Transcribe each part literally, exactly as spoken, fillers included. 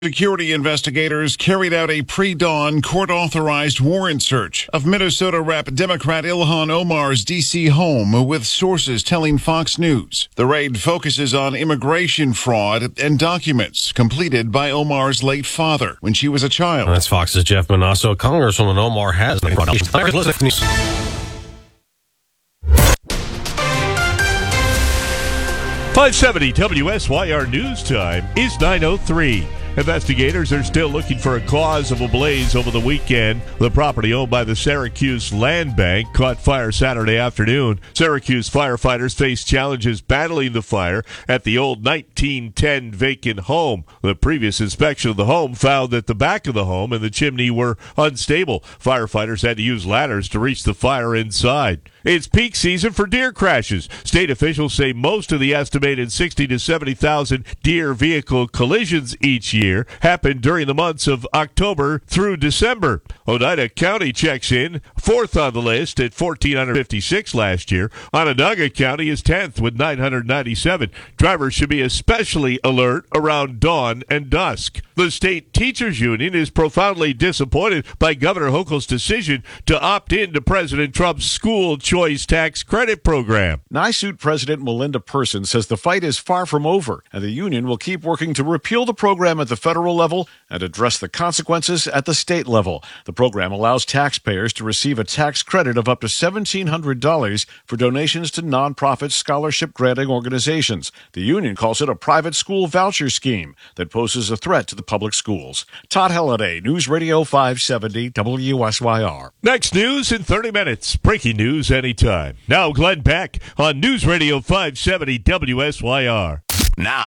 Security investigators carried out a pre-dawn court-authorized warrant search of Minnesota Rep Democrat Ilhan Omar's D C home, with sources telling Fox News. The raid focuses on immigration fraud and documents completed by Omar's late father when she was a child. That's Fox's Jeff Manasso. Congresswoman Omar has five seventy W S Y R News Time is nine oh three. Investigators are still looking for a cause of a blaze over the weekend. The property owned by the Syracuse Land Bank caught fire Saturday afternoon. Syracuse firefighters faced challenges battling the fire at the old nineteen ten vacant home. The previous inspection of the home found that the back of the home and the chimney were unstable. Firefighters had to use ladders to reach the fire inside. It's peak season for deer crashes. State officials say most of the estimated sixty to seventy thousand deer vehicle collisions each year happen during the months of October through December. Oneida County checks in, fourth on the list at one thousand four hundred fifty-six last year. Onondaga County is tenth with nine hundred ninety-seven. Drivers should be especially alert around dawn and dusk. The state teachers union is profoundly disappointed by Governor Hochul's decision to opt in to President Trump's school choice tax credit program. NYSUT President Melinda Person says the fight is far from over, and the union will keep working to repeal the program at the federal level and address the consequences at the state level. The program allows taxpayers to receive a tax credit of up to seventeen hundred dollars for donations to nonprofit scholarship granting organizations. The union calls it a private school voucher scheme that poses a threat to the public schools. Todd Halliday, News Radio five seventy W S Y R. Next news in thirty minutes. Breaking news anytime. Now Glenn Beck on News Radio five seventy W S Y R. Now,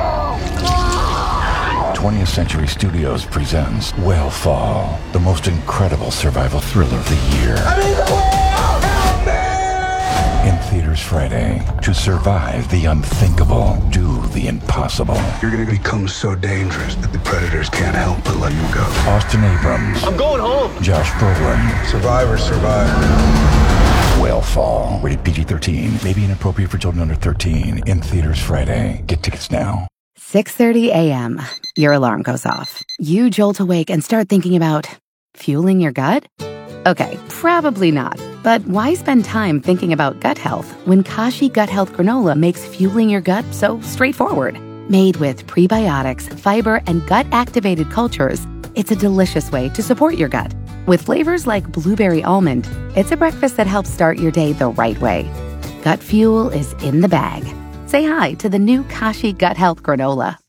twentieth Century Studios presents Whale Fall, the most incredible survival thriller of the year. I'm in the whale! Help me! In theaters Friday. To survive the unthinkable, do the impossible. You're going to become so dangerous that the predators can't help but let you go. Austin Abrams. I'm going home. Josh Brolin. Survivor, survivor. Whale Fall. Rated P G thirteen. May be inappropriate for children under thirteen. In theaters Friday. Get tickets now. six thirty a.m. Your alarm goes off. You jolt awake and start thinking about fueling your gut? Okay, probably not. But why spend time thinking about gut health when Kashi Gut Health Granola makes fueling your gut so straightforward? Made with prebiotics, fiber, and gut-activated cultures, it's a delicious way to support your gut. With flavors like blueberry almond, it's a breakfast that helps start your day the right way. Gut fuel is in the bag. Say hi to the new Kashi Gut Health Granola.